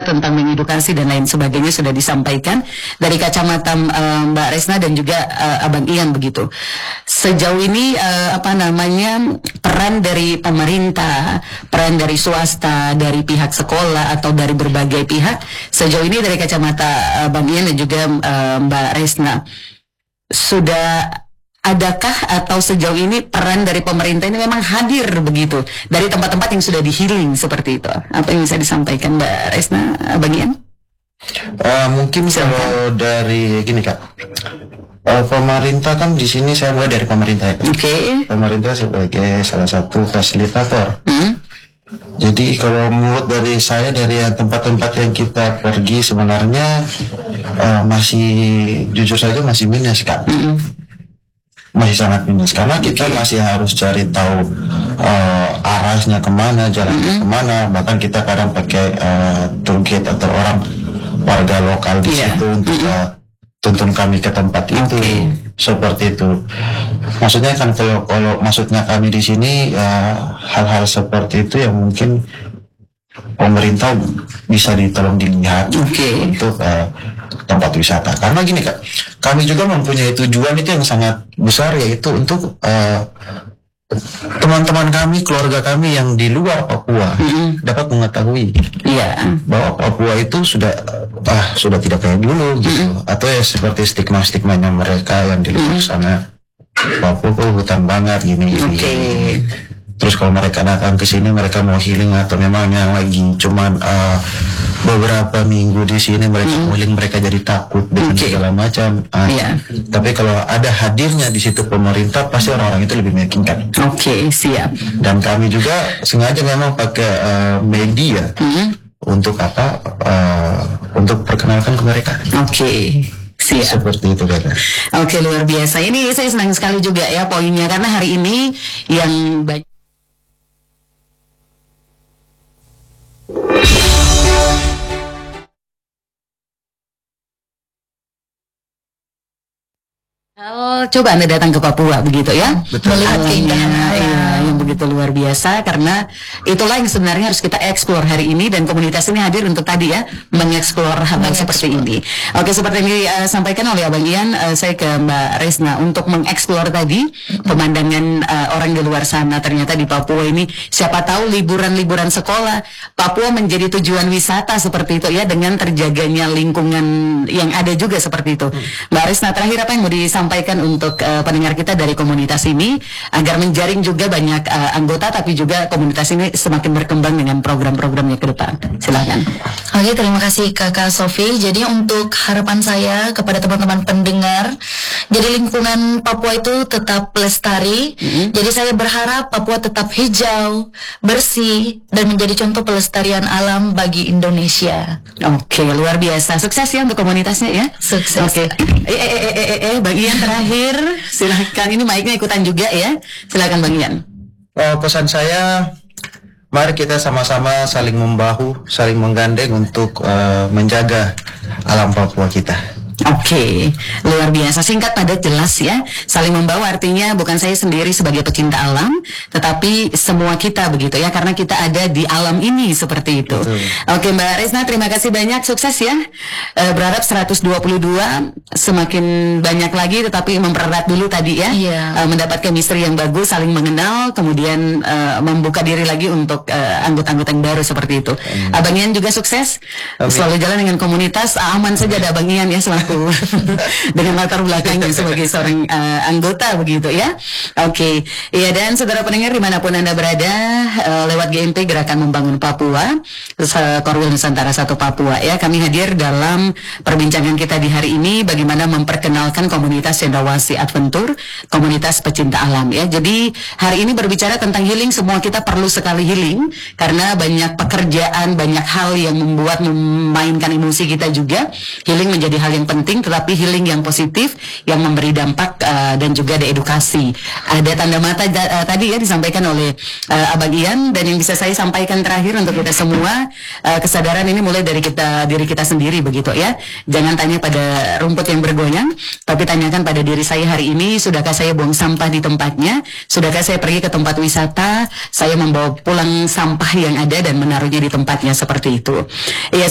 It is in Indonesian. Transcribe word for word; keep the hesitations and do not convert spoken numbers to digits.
tentang mengedukasi dan lain sebagainya sudah disampaikan dari kacamata uh, Mbak Resna dan juga uh, Abang Ian begitu. Sejauh ini uh, apa namanya peran dari pemerintah, peran dari swasta, dari pihak sekolah atau dari berbagai pihak sejauh ini dari kacamata uh, Bang Ian dan juga uh, Mbak Resna, sudah adakah atau sejauh ini peran dari pemerintah ini memang hadir begitu dari tempat-tempat yang sudah di-healing seperti itu? Apa yang bisa disampaikan Mbak Resna, Bang Ian? Uh, mungkin Silakan. Kalau dari gini Kak, uh, pemerintah kan di sini saya mulai dari pemerintah ya. Oke. Okay. Pemerintah sebagai salah satu fasilitator. Hmm? Jadi kalau menurut dari saya dari tempat-tempat yang kita pergi sebenarnya uh, masih jujur saja masih minus Kak. Hmm. Masih sangat minus karena kita masih harus cari tahu uh, arahnya kemana, jalannya mm-hmm. kemana. Bahkan kita kadang pakai uh, tour guide atau orang warga lokal di yeah. situ untuk mm-hmm. uh, tuntun kami ke tempat itu, okay. seperti itu. Maksudnya kan kalau kalau maksudnya kami di sini uh, hal-hal seperti itu yang mungkin pemerintah bisa ditolong dilihat okay. untuk uh, tempat wisata. Karena gini Kak, kami juga mempunyai tujuan itu yang sangat besar, yaitu untuk uh, teman-teman kami, keluarga kami yang di luar Papua mm-hmm. dapat mengetahui yeah. bahwa Papua itu sudah ah sudah tidak kayak dulu gitu, mm-hmm. atau ya seperti stigma-stigmanya mereka yang di luar mm-hmm. sana. Papua kok hutan banget gini gini. Okay. Terus kalau mereka datang ke sini mereka mau healing atau memang yang lagi cuman uh, beberapa minggu di sini mereka mm. healing, mereka jadi takut dengan okay. segala macam. Uh, yeah. Tapi kalau ada hadirnya di situ pemerintah pasti orang-orang itu lebih meyakinkan. Oke, okay, siap. Dan kami juga sengaja memang pakai uh, media mm. untuk apa? Uh, untuk perkenalkan ke mereka. Oke. Okay. Siap. Seperti itu kan. Oke, luar biasa. Ini saya senang sekali juga ya poinnya karena hari ini yang banyak Oh, coba Anda datang ke Papua begitu ya, betul. Melihat keindahan ya, yang begitu luar biasa, karena itulah yang sebenarnya harus kita eksplor hari ini dan komunitas ini hadir untuk tadi ya mengeksplor hal-hal seperti ini. Oke, seperti yang disampaikan oleh Abang Ian, uh, saya ke Mbak Resna untuk mengeksplor tadi pemandangan uh, orang di luar sana. Ternyata di Papua ini siapa tahu liburan-liburan sekolah Papua menjadi tujuan wisata seperti itu ya, dengan terjaganya lingkungan yang ada juga seperti itu. Mbak Resna, terakhir apa yang mau disampaikan sampaikan untuk uh, pendengar kita dari komunitas ini agar menjaring juga banyak uh, anggota, tapi juga komunitas ini semakin berkembang dengan program-programnya ke depan. Silakan. Oke, terima kasih Kakak Sofi. Jadi untuk harapan saya kepada teman-teman pendengar, jadi lingkungan Papua itu tetap lestari. Mm-hmm. Jadi saya berharap Papua tetap hijau, bersih, dan menjadi contoh pelestarian alam bagi Indonesia. Oke, luar biasa. Sukses ya untuk komunitasnya ya. Sukses. Oke. Eh eh eh eh eh bagi yang terakhir, silakan, ini mic-nya ikutan juga ya. Silakan Bang Ian. Oh, pesan saya, mari kita sama-sama saling membahu, saling menggandeng untuk uh, menjaga alam Papua kita. Oke, luar biasa, singkat padat jelas ya. Saling membawa artinya bukan saya sendiri sebagai pecinta alam, tetapi semua kita begitu ya, karena kita ada di alam ini seperti itu. Betul. Oke Mbak Resna, terima kasih banyak, sukses ya. E, berharap seratus dua puluh dua semakin banyak lagi, tetapi mempererat dulu tadi ya. Yeah. E, mendapat chemistry yang bagus, saling mengenal, kemudian e, membuka diri lagi untuk e, anggota-anggota yang baru seperti itu. Amin. Abang Ian juga sukses. Amin. Selalu jalan dengan komunitas, aman saja ada Abang Ian ya selaku dengan latar belakangnya sebagai seorang uh, anggota begitu ya. Oke, okay. Ya, dan saudara pendengar dimanapun Anda berada, uh, lewat G M P Gerakan Membangun Papua, Korwil Nusantara satu Papua ya, kami hadir dalam perbincangan kita di hari ini bagaimana memperkenalkan komunitas Cendrawasih Adventure, komunitas pecinta alam ya. Jadi hari ini berbicara tentang healing, semua kita perlu sekali healing karena banyak pekerjaan, banyak hal yang membuat memainkan emosi kita juga. Healing menjadi hal yang penting penting, tetapi healing yang positif yang memberi dampak uh, dan juga ada edukasi. Ada tanda mata uh, tadi ya disampaikan oleh uh, Abang Ian, dan yang bisa saya sampaikan terakhir untuk kita semua, uh, kesadaran ini mulai dari kita diri kita sendiri begitu ya. Jangan tanya pada rumput yang bergoyang, tapi tanyakan pada diri saya hari ini, sudahkah saya buang sampah di tempatnya? Sudahkah saya pergi ke tempat wisata, saya membawa pulang sampah yang ada dan menaruhnya di tempatnya seperti itu. Ya,